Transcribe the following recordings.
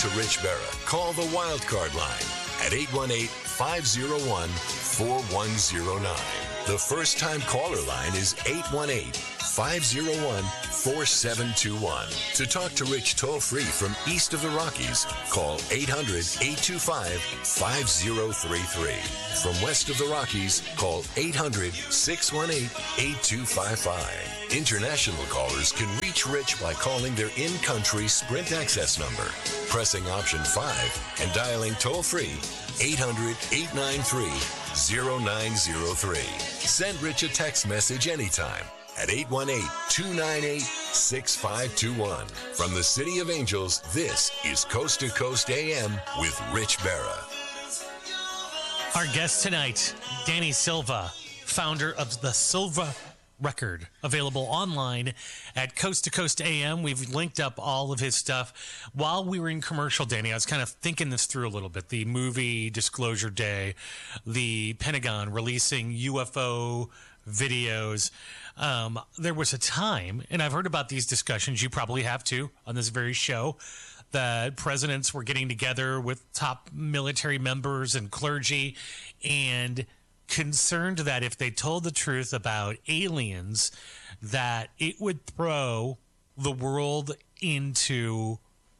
to Rich Berra, call the Wildcard line at 818-501-4109. The first-time caller line is 818-501-4721. To talk to Rich toll-free from east of the Rockies, call 800-825-5033. From west of the Rockies, call 800-618-8255. International callers can reach Rich by calling their in-country Sprint access number, pressing option 5, and dialing toll-free 800-893-0903. Send Rich a text message anytime at 818-298-6521. From the City of Angels, this is Coast to Coast AM with Rich Berra. Our guest tonight, Danny Silva, founder of the Silva Record, available online at Coast to Coast AM. We've linked up all of his stuff. While we were in commercial, Danny, I was kind of thinking this through a little bit. The movie Disclosure Day, the Pentagon releasing UFO videos. There was a time, and I've heard about these discussions, you probably have too, on this very show, that presidents were getting together with top military members and clergy and concerned that if they told the truth about aliens, that it would throw the world into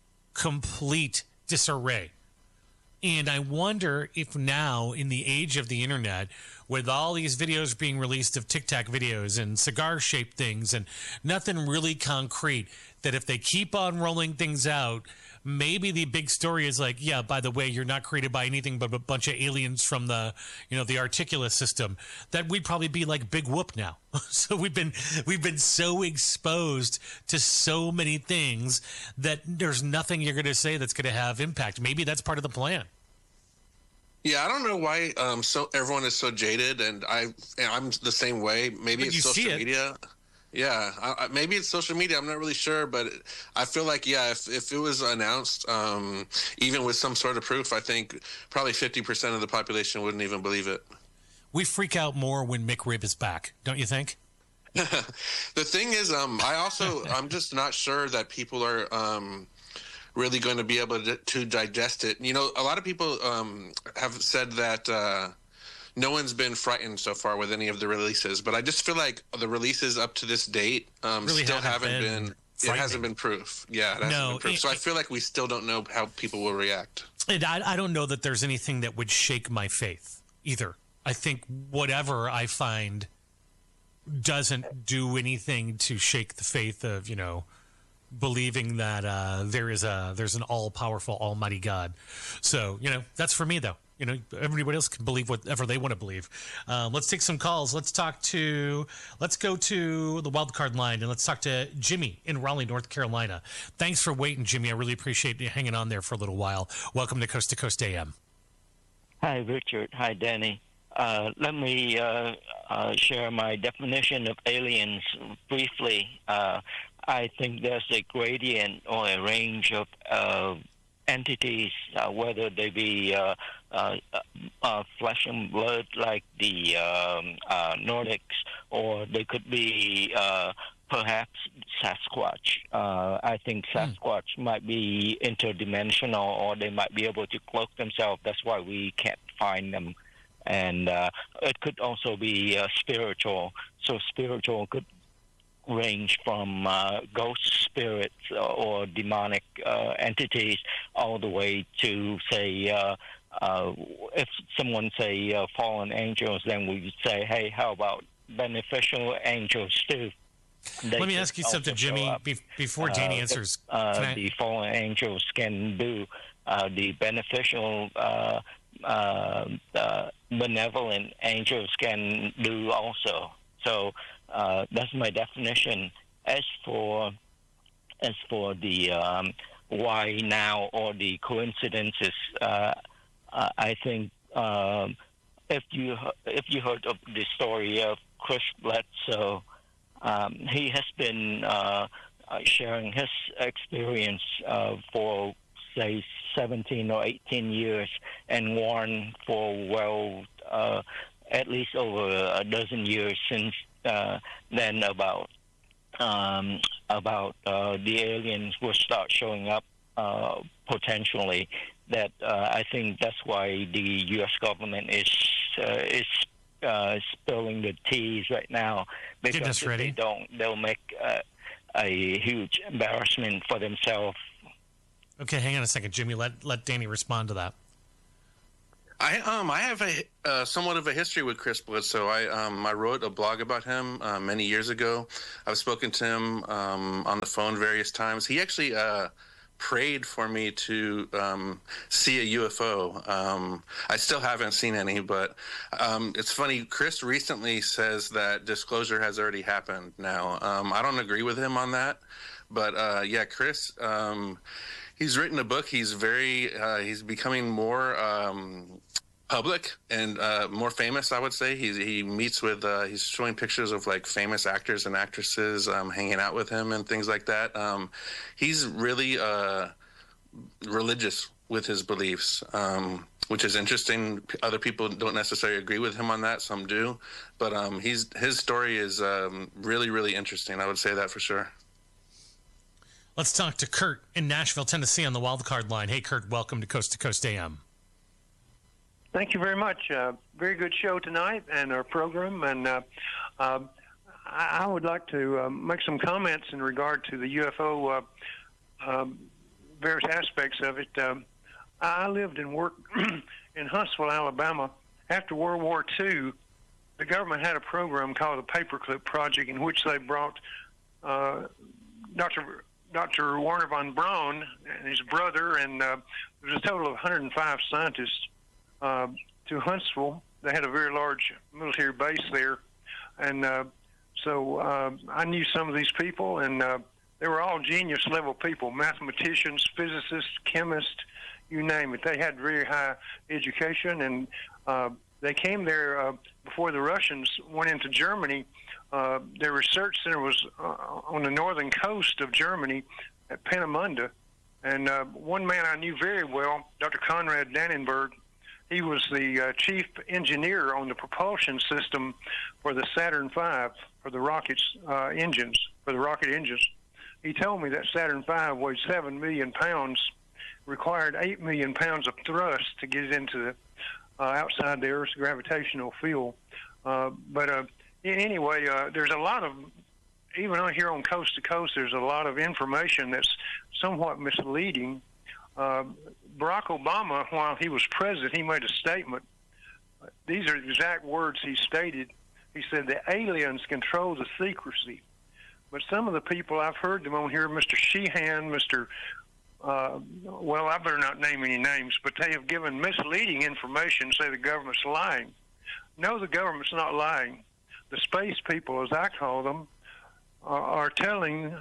complete disarray. And I wonder if now, in the age of the internet, with all these videos being released of Tic Tac videos and cigar-shaped things and nothing really concrete, that if they keep on rolling things out, maybe the big story is like, yeah, by the way, you're not created by anything but a bunch of aliens from the, the Articulate system. That we'd probably be like Big Whoop now. So we've been so exposed to so many things that there's nothing you're going to say that's going to have impact. Maybe that's part of the plan. Yeah, I don't know why so everyone is so jaded, and I'm the same way. Maybe it's social media. Yeah, maybe it's social media. I'm not really sure, but I feel like, yeah, if it was announced, even with some sort of proof, I think probably 50% of the population wouldn't even believe it. We freak out more when McRib is back, don't you think? The thing is, I'm just not sure that people are really going to be able to digest it. A lot of people have said that no one's been frightened so far with any of the releases, but I just feel like the releases up to this date really still haven't been. It hasn't been proof. Yeah, it hasn't been proof. So I feel like we still don't know how people will react. And I don't know that there's anything that would shake my faith either. I think whatever I find doesn't do anything to shake the faith of, believing that there's an all-powerful, almighty God. So, that's for me, though. Everybody else can believe whatever they want to believe. Let's take some calls. Let's go to the wild card line, and let's talk to Jimmy in Raleigh, North Carolina. Thanks for waiting, Jimmy. I really appreciate you hanging on there for a little while. Welcome to Coast AM. Hi, Richard. Hi, Danny. Let me share my definition of aliens briefly. I think there's a gradient or a range of entities, whether they be flesh and blood like the Nordics, or they could be perhaps Sasquatch. I think Sasquatch might be interdimensional, or they might be able to cloak themselves. That's why we can't find them. And it could also be spiritual. So spiritual could range from ghost spirits or demonic entities all the way to, say, if someone say fallen angels, then we would say, hey, how about beneficial angels too? Let me ask you something, Jimmy, before Danny answers. The fallen angels can do the beneficial, benevolent angels can do also. So that's my definition. As for the why now or the coincidences, I think if you heard of the story of Chris Bledsoe, he has been sharing his experience for, say, 17 or 18 years, and warned for, at least over a dozen years since then about the aliens will start showing up potentially. That I think that's why the U.S. government is spilling the teas right now, because if they don't, they'll make a huge embarrassment for themselves. Okay, hang on a second, Jimmy. Let Danny respond to that. I have a somewhat of a history with Chris Bledsoe. I wrote a blog about him many years ago. I've spoken to him on the phone various times. He actually prayed for me to see a UFO. I still haven't seen any, but it's funny. Chris recently says that disclosure has already happened now. I don't agree with him on that, but yeah, Chris, he's written a book. He's he's becoming more public and more famous, I would say. He meets with, he's showing pictures of like famous actors and actresses hanging out with him and things like that. He's really religious with his beliefs, which is interesting. Other people don't necessarily agree with him on that. Some do. But his story is really, really interesting. I would say that for sure. Let's talk to Kurt in Nashville, Tennessee on the wildcard line. Hey, Kurt, welcome to Coast AM. Thank you very much. Very good show tonight and our program. And I would like to make some comments in regard to the UFO, various aspects of it. I lived and worked in Huntsville, Alabama. After World War II, the government had a program called the Paperclip Project, in which they brought Dr. Werner von Braun and his brother, and there was a total of 105 scientists to Huntsville. They had a very large military base there, and so I knew some of these people, and they were all genius-level people, mathematicians, physicists, chemists, you name it. They had very high education, and they came there before the Russians went into Germany. Their research center was on the northern coast of Germany at Peenemünde. And one man I knew very well, Dr. Konrad Dannenberg, he was the chief engineer on the propulsion system for the Saturn V, for the rocket engines. He told me that Saturn V weighed 7 million pounds, required 8 million pounds of thrust to get it into the outside the Earth's gravitational field. Anyway, there's a lot of, even on here on Coast to Coast, there's a lot of information that's somewhat misleading. Barack Obama, while he was president, he made a statement. These are exact words he stated. He said, the aliens control the secrecy. But some of the people, I've heard them on here, Mr. Sheehan, well, I better not name any names, but they have given misleading information, say the government's lying. No, the government's not lying. The space people, as I call them, are telling,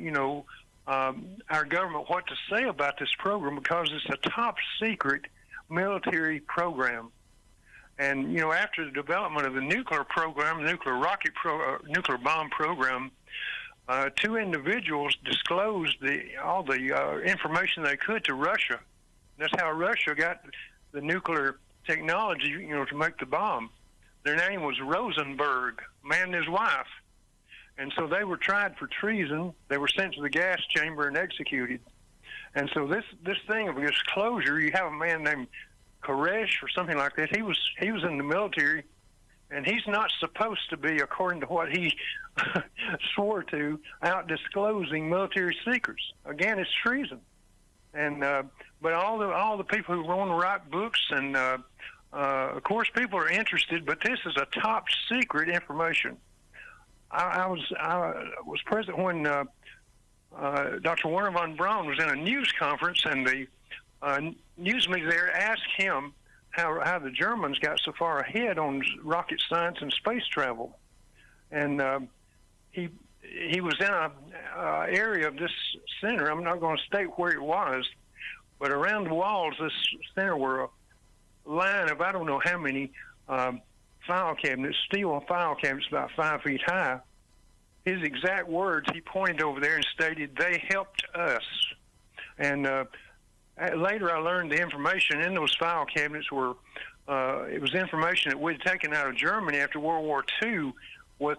our government what to say about this program, because it's a top secret military program. And, after the development of the nuclear program, nuclear bomb program, two individuals disclosed all the information they could to Russia. That's how Russia got the nuclear technology, to make the bomb. Their name was Rosenberg, man and his wife. And so they were tried for treason. They were sent to the gas chamber and executed. And so this thing of disclosure, you have a man named Koresh or something like that. He was in the military, and he's not supposed to be, according to what he swore to, out disclosing military secrets. Again, it's treason. And but all the people who want to write books, and of course people are interested, but this is a top secret information. I was present when Dr. Werner von Braun was in a news conference, and the news media there asked him how the Germans got so far ahead on rocket science and space travel. And he was in a area of this center. I'm not going to state where it was, but around the walls of this center were a line of I don't know how many file cabinets, steel file cabinets about 5 feet high. His exact words, he pointed over there and stated, "They helped us." And later I learned the information in those file cabinets were, it was information that we'd taken out of Germany after World War II with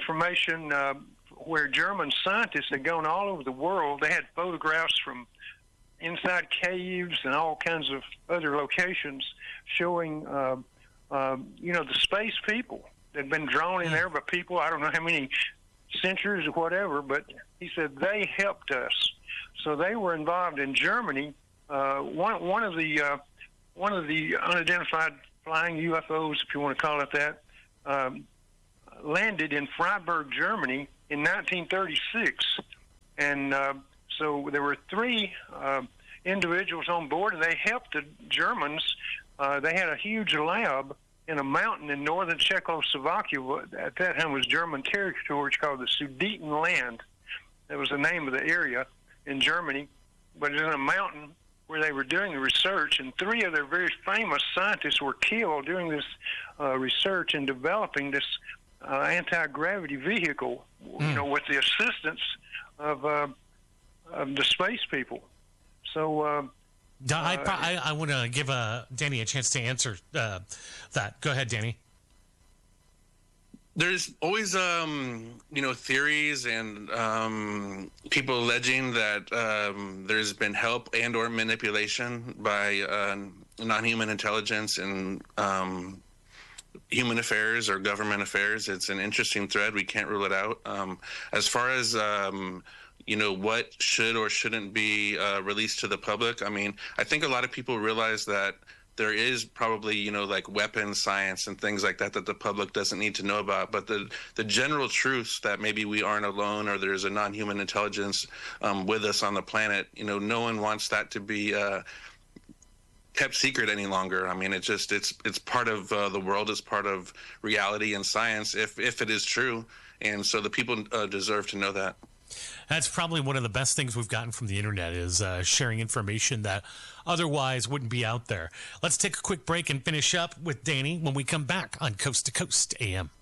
information where German scientists had gone all over the world. They had photographs from inside caves and all kinds of other locations showing, the space people that had been drawn in there by people, I don't know how many centuries or whatever, but he said they helped us. So they were involved in Germany. One of the unidentified flying UFOs, if you want to call it that, landed in Freiburg, Germany in 1936. And so there were three individuals on board, and they helped the Germans. They had a huge lab in a mountain in northern Czechoslovakia. At that time was German territory. It's called the Sudetenland. That was the name of the area in Germany. But it's in a mountain where they were doing the research, and three of their very famous scientists were killed doing this research and developing this anti-gravity vehicle, with the assistance of the space people. So I want to give Danny a chance to answer that. Go ahead, Danny. There's always, theories and people alleging that there's been help and or manipulation by non-human intelligence in human affairs or government affairs. It's an interesting thread. We can't rule it out. As far as what should or shouldn't be released to the public, I mean, I think a lot of people realize that there is probably, weapons science and things like that the public doesn't need to know about. But the general truths that maybe we aren't alone or there's a non-human intelligence with us on the planet, no one wants that to be kept secret any longer. I mean, it's part of the world. It's part of reality and science if it is true. And so the people deserve to know that. That's probably one of the best things we've gotten from the internet is sharing information that otherwise wouldn't be out there. Let's take a quick break and finish up with Danny when we come back on Coast to Coast AM.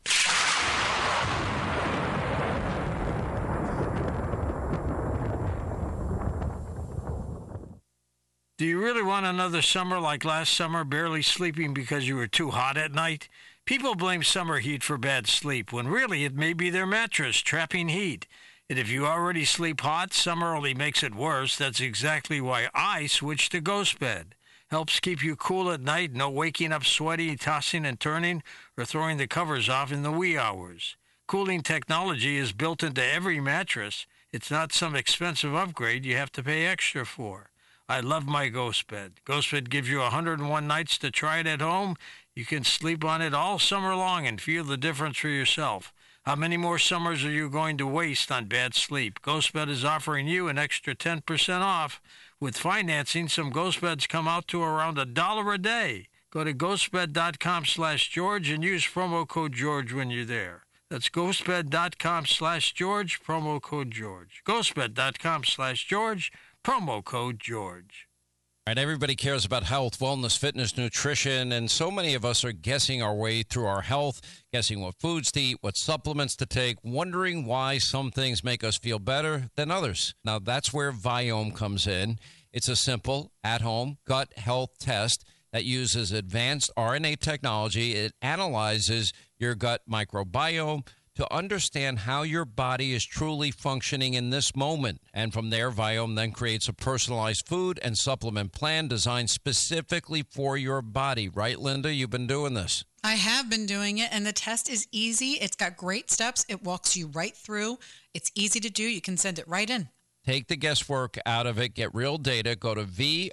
Do you really want another summer like last summer, barely sleeping because you were too hot at night? People blame summer heat for bad sleep, when really it may be their mattress trapping heat. And if you already sleep hot, summer only makes it worse. That's exactly why I switched to GhostBed. Helps keep you cool at night, no waking up sweaty, tossing and turning, or throwing the covers off in the wee hours. Cooling technology is built into every mattress. It's not some expensive upgrade you have to pay extra for. I love my GhostBed. GhostBed gives you 101 nights to try it at home. You can sleep on it all summer long and feel the difference for yourself. How many more summers are you going to waste on bad sleep? GhostBed is offering you an extra 10% off. With financing, some GhostBeds come out to around $1 a day. Go to ghostbed.com/George and use promo code George when you're there. That's ghostbed.com/George, promo code George. ghostbed.com/George, promo code George. All right, everybody cares about health, wellness, fitness, nutrition, and so many of us are guessing our way through our health, guessing what foods to eat, what supplements to take, wondering why some things make us feel better than others. Now, that's where Viome comes in. It's a simple, at-home gut health test that uses advanced RNA technology. It analyzes your gut microbiome to understand how your body is truly functioning in this moment. And from there, Viome then creates a personalized food and supplement plan designed specifically for your body. Right, Linda? You've been doing this. I have been doing it, and the test is easy. It's got great steps. It walks you right through. It's easy to do. You can send it right in. Take the guesswork out of it. Get real data. Go to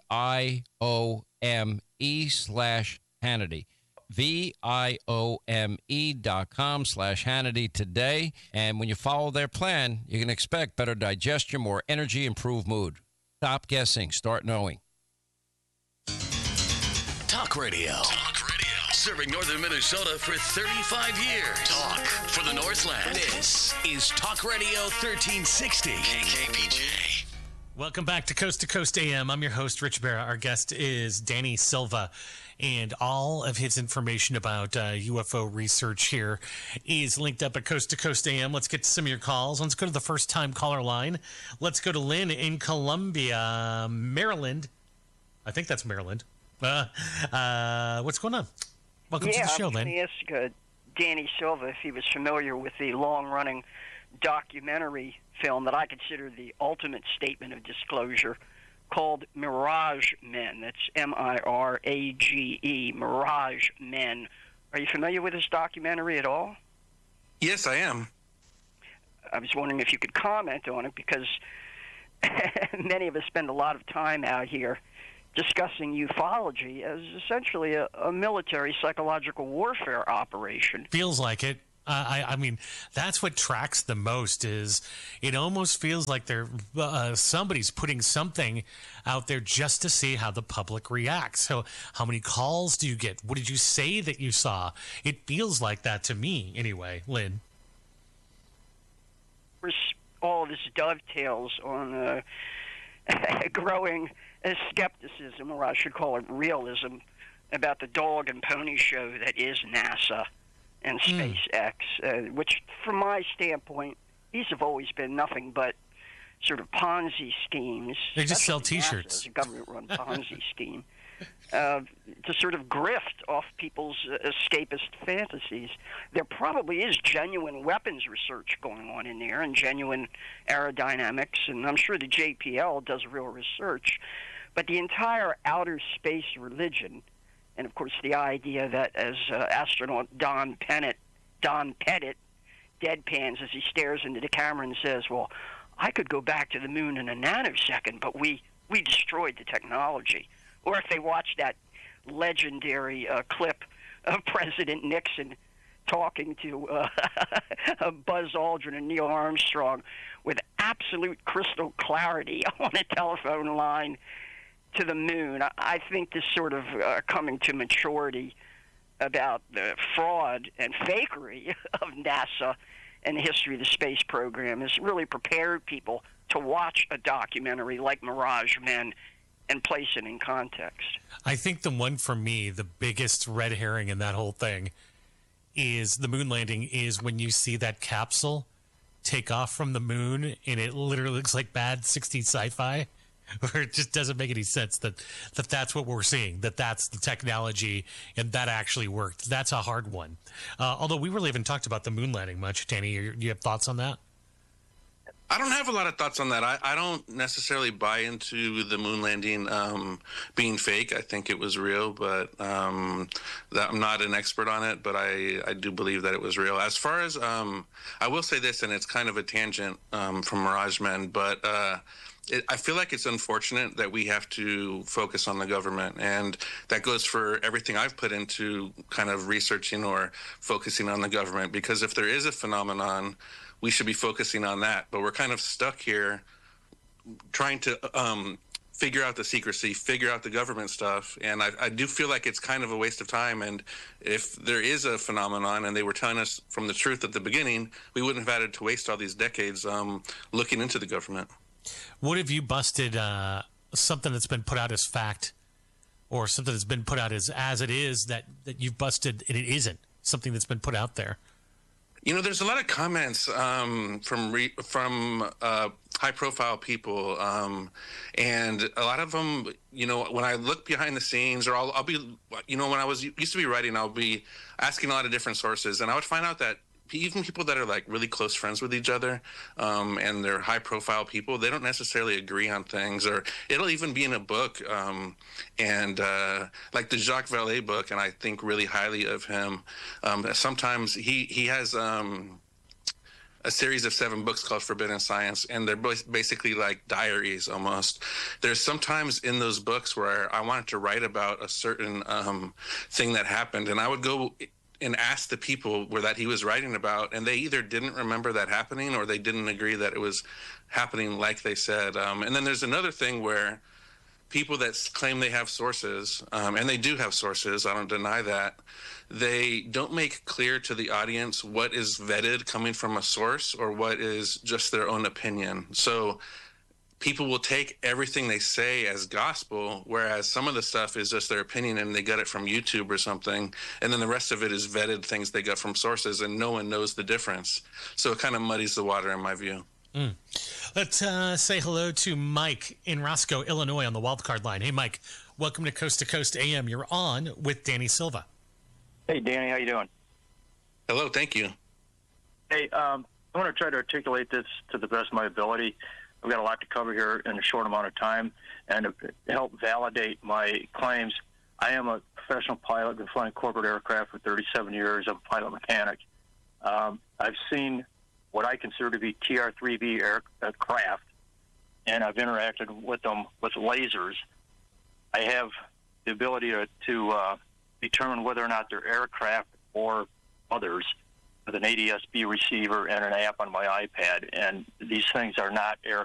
VIOME/Hannity. VIOME.com/Hannity today. And when you follow their plan, you can expect better digestion, more energy, improved mood. Stop guessing. Start knowing. Talk Radio. Talk Radio. Serving northern Minnesota for 35 years. Talk for the Northland. This is Talk Radio 1360. KKPJ. Welcome back to Coast AM. I'm your host, Rich Barra. Our guest is Danny Silva. And all of his information about UFO research here is linked up at Coast to Coast AM. Let's get to some of your calls. Let's go to the first-time caller line. Let's go to Lynn in Columbia, Maryland. I think that's Maryland. What's going on? Welcome to the show, Lynn. I was going to ask Danny Silva if he was familiar with the long-running documentary film that I consider the ultimate statement of disclosure called Mirage Men. That's M-I-R-A-G-E, Mirage Men. Are you familiar with this documentary at all? Yes, I am. I was wondering if you could comment on it, because many of us spend a lot of time out here discussing ufology as essentially a military psychological warfare operation. Feels like it. I mean, that's what tracks the most. Is it almost feels like they're somebody's putting something out there just to see how the public reacts. So how many calls do you get? What did you say that you saw? It feels like that to me anyway, Lynn. All of this dovetails on growing skepticism, or I should call it realism, about the dog and pony show that is NASA and SpaceX, which, from my standpoint, these have always been nothing but sort of Ponzi schemes. They just sell T-shirts. It's a government-run Ponzi scheme to sort of grift off people's escapist fantasies. There probably is genuine weapons research going on in there and genuine aerodynamics, and I'm sure the JPL does real research. But the entire outer space religion, and of course the idea that, as astronaut Don Pettit deadpans as he stares into the camera and says, well, I could go back to the moon in a nanosecond, but we destroyed the technology. Or if they watch that legendary clip of President Nixon talking to Buzz Aldrin and Neil Armstrong with absolute crystal clarity on a telephone line to the moon, I think this sort of coming to maturity about the fraud and fakery of NASA and the history of the space program has really prepared people to watch a documentary like Mirage Men and place it in context. I think the one for me, the biggest red herring in that whole thing, is the moon landing, is when you see that capsule take off from the moon and it literally looks like bad 60s sci-fi, where it just doesn't make any sense that's what we're seeing, that's the technology, and that actually worked. That's a hard one. Although we really haven't talked about the moon landing much. Danny, do you have thoughts on that? I don't have a lot of thoughts on that. I don't necessarily buy into the moon landing being fake. I think it was real, but I'm not an expert on it, but I do believe that it was real. As far as, I will say this, and it's kind of a tangent from Mirage Men, but I feel like it's unfortunate that we have to focus on the government, and that goes for everything I've put into kind of researching or focusing on the government, because if there is a phenomenon, we should be focusing on that. But we're kind of stuck here trying to figure out the secrecy, figure out the government stuff, and I do feel like it's kind of a waste of time. And if there is a phenomenon and they were telling us from the truth at the beginning, we wouldn't have had to waste all these decades looking into the government. What have you busted something that's been put out as fact, or something that's been put out as it is that you've busted and it isn't something that's been put out there? You know, there's a lot of comments from high-profile people, and a lot of them, you know, when I look behind the scenes, or I'll be, you know, when I used to be writing, I'll be asking a lot of different sources, and I would find out that even people that are like really close friends with each other, and they're high-profile people, they don't necessarily agree on things, or it'll even be in a book, and like the Jacques Vallée book, and I think really highly of him. Sometimes he has a series of 7 books called Forbidden Science, and they're basically like diaries almost. There's sometimes in those books where I wanted to write about a certain thing that happened, and I would go and asked the people that he was writing about, and they either didn't remember that happening or they didn't agree that it was happening like they said. And then there's another thing where people that claim they have sources, and they do have sources, I don't deny that, they don't make clear to the audience what is vetted coming from a source or what is just their own opinion. So people will take everything they say as gospel, whereas some of the stuff is just their opinion and they got it from YouTube or something, and then the rest of it is vetted things they got from sources, and no one knows the difference. So it kind of muddies the water in my view. Let's say hello to Mike in Roscoe, Illinois on the wildcard line. Hey, Mike, welcome to Coast AM. You're on with Danny Silva. Hey, Danny, how you doing? Hello, thank you. Hey, I want to try to articulate this to the best of my ability. I've got a lot to cover here in a short amount of time, and to help validate my claims, I am a professional pilot, been flying corporate aircraft for 37 years. I'm a pilot mechanic. I've seen what I consider to be TR-3B aircraft, and I've interacted with them with lasers. I have the ability to determine whether or not they're aircraft or others with an ADS-B receiver and an app on my iPad, and these things are not aircraft.